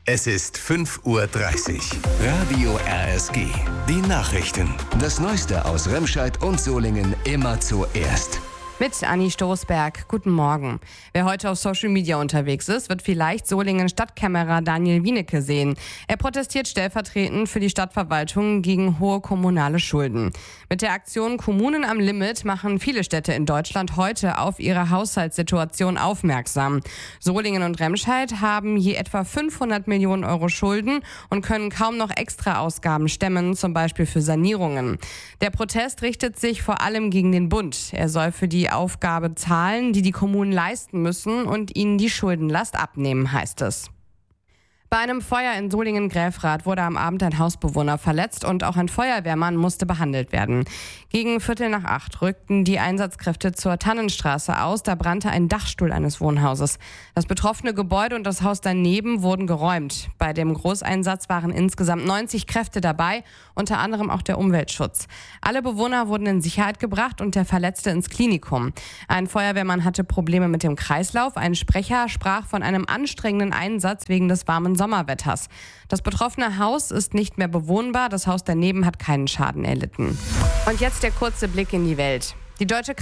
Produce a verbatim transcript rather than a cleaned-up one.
Es ist fünf Uhr dreißig. Radio R S G. Die Nachrichten. Das Neueste aus Remscheid und Solingen immer zuerst. Mit Anni Stoßberg. Guten Morgen. Wer heute auf Social Media unterwegs ist, wird vielleicht Solingen Stadtkämmerer Daniel Wienecke sehen. Er protestiert stellvertretend für die Stadtverwaltung gegen hohe kommunale Schulden. Mit der Aktion Kommunen am Limit machen viele Städte in Deutschland heute auf ihre Haushaltssituation aufmerksam. Solingen und Remscheid haben je etwa fünfhundert Millionen Euro Schulden und können kaum noch Extraausgaben stemmen, zum Beispiel für Sanierungen. Der Protest richtet sich vor allem gegen den Bund. Er soll für die Aufgabe zahlen, die die Kommunen leisten müssen und ihnen die Schuldenlast abnehmen, heißt es. Bei einem Feuer in Solingen-Gräfrath wurde am Abend ein Hausbewohner verletzt und auch ein Feuerwehrmann musste behandelt werden. Gegen Viertel nach acht rückten die Einsatzkräfte zur Tannenstraße aus. Da brannte ein Dachstuhl eines Wohnhauses. Das betroffene Gebäude und das Haus daneben wurden geräumt. Bei dem Großeinsatz waren insgesamt neunzig Kräfte dabei, unter anderem auch der Umweltschutz. Alle Bewohner wurden in Sicherheit gebracht und der Verletzte ins Klinikum. Ein Feuerwehrmann hatte Probleme mit dem Kreislauf. Ein Sprecher sprach von einem anstrengenden Einsatz wegen des warmen Sommerwetters. Das betroffene Haus ist nicht mehr bewohnbar. Das Haus daneben hat keinen Schaden erlitten. Und jetzt der kurze Blick in die Welt. Die deutsche